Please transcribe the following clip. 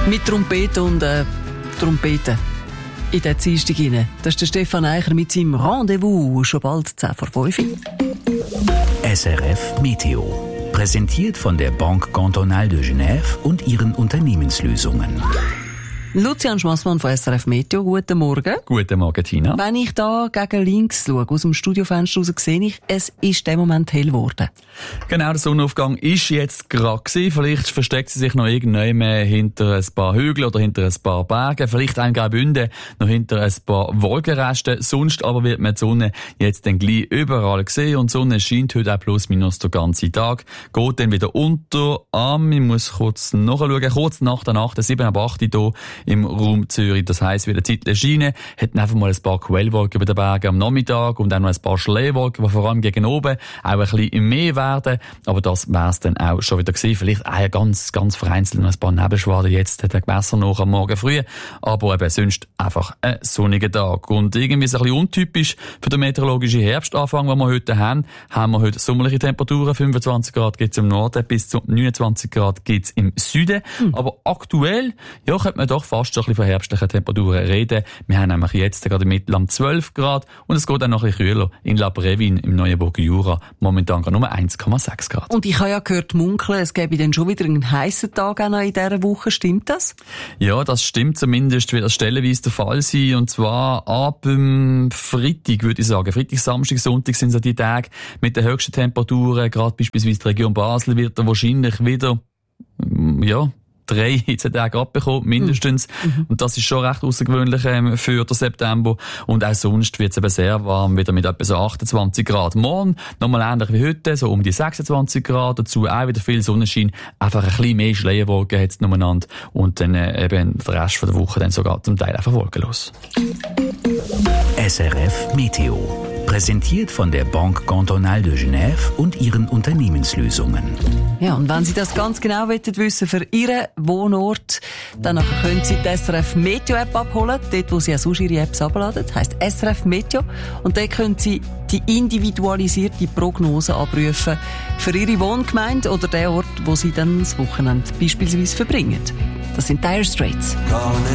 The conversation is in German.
Mit Trompeten und Trompeten in den Dienstag rein. Das ist der Stefan Eicher mit seinem Rendezvous. Schon bald 10 vor 5. SRF Meteo. Präsentiert von der Banque Cantonale de Genève und ihren Unternehmenslösungen. Lucian Schmassmann von SRF Meteo, guten Morgen. Guten Morgen, Tina. Wenn ich da gegen links schaue, aus dem Studiofenster raus, sehe ich, es ist dem Moment hell geworden. Genau, der Sonnenaufgang ist jetzt gerade gewesen. Vielleicht versteckt sie sich noch irgendwann hinter ein paar Hügeln oder hinter ein paar Bergen. Vielleicht ein Graubünden noch hinter ein paar Wolkenresten. Sonst aber wird man die Sonne jetzt dann gleich überall sehen. Und die Sonne scheint heute auch plus minus den ganzen Tag. Geht dann wieder unter. Ich muss kurz nachschauen. Kurz nach der Nacht, 7 ab 8 hier im Raum Zürich. Das heisst, wieder Zeit Schiene. Hätten einfach mal ein paar Quellwolken über den Bergen am Nachmittag und auch noch ein paar Schneewolken, die vor allem gegen oben auch ein bisschen mehr werden. Aber das wär's dann auch schon wieder gewesen. Vielleicht auch ganz, ganz vereinzelt noch ein paar Nebelschwaden jetzt hat der Gewässer noch am Morgen früh. Aber eben sonst einfach ein sonniger Tag. Und irgendwie ist es ein bisschen untypisch für den meteorologischen Herbstanfang, den wir heute haben. Haben wir heute sommerliche Temperaturen. 25 Grad gibt's im Norden, bis zu 29 Grad gibt's im Süden. Aber aktuell, ja, könnte man doch fast schon ein bisschen von herbstlichen Temperaturen reden. Wir haben nämlich jetzt gerade Mittel am 12 Grad und es geht auch noch ein bisschen kühler in La Brevin im Neuenburger Jura. Momentan gerade nur 1,6 Grad. Und ich habe ja gehört munkeln, es gäbe dann schon wieder einen heissen Tag auch noch in dieser Woche. Stimmt das? Ja, das stimmt zumindest, wird das stellenweise der Fall sein. Und zwar ab Freitag, würde ich sagen. Freitag, Samstag, Sonntag sind so die Tage mit den höchsten Temperaturen. Gerade beispielsweise die Region Basel wird da wahrscheinlich wieder, 3 in 10 Tagen abbekommen, mindestens. Und das ist schon recht außergewöhnlich für den September. Und auch sonst wird es eben sehr warm, wieder mit etwa so 28 Grad. Morgen nochmal ähnlich wie heute, so um die 26 Grad. Dazu auch wieder viel Sonnenschein. Einfach ein bisschen mehr Schleierwolken hat es numeinander. Und dann eben der Rest von der Woche dann sogar zum Teil einfach wolkenlos. SRF Meteo. Präsentiert von der Banque Cantonale de Genève und ihren Unternehmenslösungen. Ja, und wenn Sie das ganz genau wissen für Ihren Wohnort, dann können Sie die SRF Meteo App abholen, dort wo Sie auch sonst Ihre Apps abladen, heisst SRF Meteo. Und dort können Sie die individualisierte Prognose abrufen für Ihre Wohngemeinde oder den Ort, wo Sie dann das Wochenende beispielsweise verbringen. Das sind Dire Straits. Calling